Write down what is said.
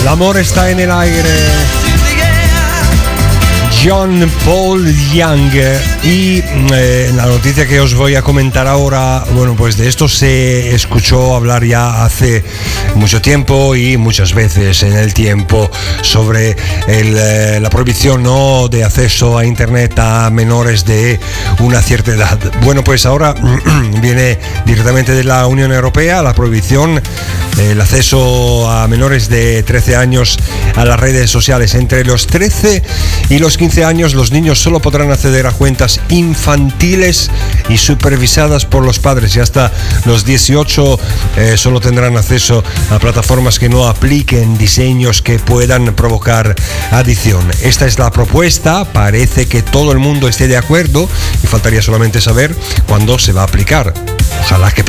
L'amore está en el aire. John Paul Young. Y la noticia que os voy a comentar ahora, bueno, pues de esto se escuchó hablar ya hace mucho tiempo y muchas veces en el tiempo sobre la prohibición, ¿no?, de acceso a internet a menores de una cierta edad. Bueno, pues ahora viene directamente de la Unión Europea la prohibición del acceso a menores de 13 años a las redes sociales. Entre los 13 y los 15 años los niños solo podrán acceder a cuentas infantiles y supervisadas por los padres, y hasta los 18 solo tendrán acceso a plataformas que no apliquen diseños que puedan provocar adicción. Esta es la propuesta, parece que todo el mundo esté de acuerdo y faltaría solamente saber cuándo se va a aplicar. Ojalá que